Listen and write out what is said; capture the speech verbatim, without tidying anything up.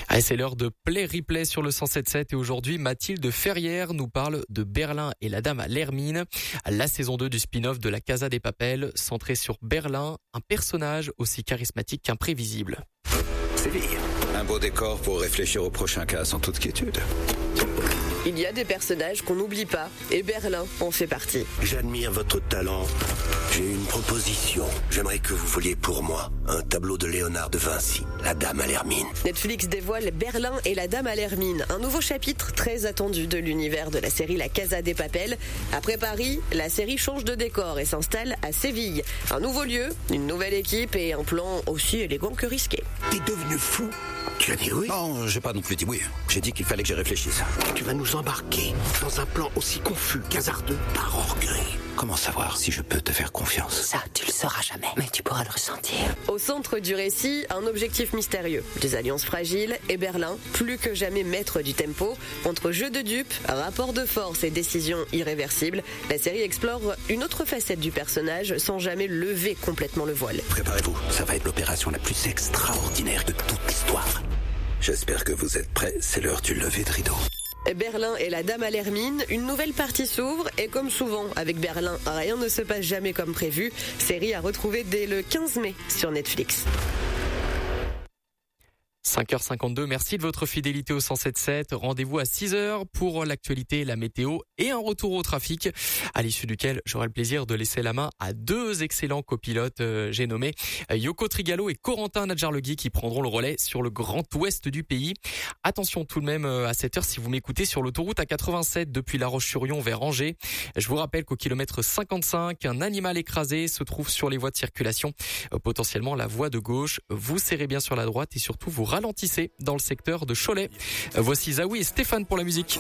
Allez, c'est l'heure de Play Replay sur le cent sept sept et aujourd'hui Mathilde Ferrière nous parle de Berlin et la dame à l'hermine, la saison deux du spin-off de la Casa des Papel, centrée sur Berlin, un personnage aussi charismatique qu'imprévisible. Séville, un beau décor pour réfléchir au prochain cas sans toute quiétude. Il y a des personnages qu'on n'oublie pas, et Berlin en fait partie. J'admire votre talent. J'ai une proposition. J'aimerais que vous voliez pour moi un tableau de Léonard de Vinci, La Dame à l'hermine. Netflix dévoile Berlin et la Dame à l'hermine, un nouveau chapitre très attendu de l'univers de la série La Casa des Papel. Après Paris, la série change de décor et s'installe à Séville. Un nouveau lieu, une nouvelle équipe et un plan aussi élégant que risqué. T'es devenu fou? Tu as dit oui? Non, j'ai pas non plus dit oui. J'ai dit qu'il fallait que j'y réfléchisse. Tu vas nous embarquer dans un plan aussi confus qu'hasardeux par orgueil. Comment savoir si je peux te faire confiance? Ça, tu le sauras jamais, mais tu pourras le ressentir. Au centre du récit, un objectif mystérieux, des alliances fragiles et Berlin, plus que jamais maître du tempo. Entre jeu de dupes, rapport de force et décisions irréversibles, la série explore une autre facette du personnage sans jamais lever complètement le voile. Préparez-vous, ça va être l'opération la plus extraordinaire de toute l'histoire. J'espère que vous êtes prêts, c'est l'heure du lever de rideau. Berlin et la Dame à l'hermine, une nouvelle partie s'ouvre et comme souvent avec Berlin, rien ne se passe jamais comme prévu. Série à retrouver dès le quinze mai sur Netflix. cinq heures cinquante-deux, merci de votre fidélité au cent sept sept. Rendez-vous à six heures pour l'actualité, la météo et un retour au trafic, à l'issue duquel j'aurai le plaisir de laisser la main à deux excellents copilotes. Euh, j'ai nommé Yoko Trigalo et Corentin Nadjarlegui qui prendront le relais sur le grand ouest du pays. Attention tout de même à cette heure si vous m'écoutez sur l'autoroute A quatre-vingt-sept depuis La Roche-sur-Yon vers Angers. Je vous rappelle qu'au kilomètre cinquante-cinq, un animal écrasé se trouve sur les voies de circulation, euh, potentiellement la voie de gauche. Vous serrez bien sur la droite et surtout vous ralentissez dans le secteur de Cholet. Voici Zawi et Stéphane pour la musique.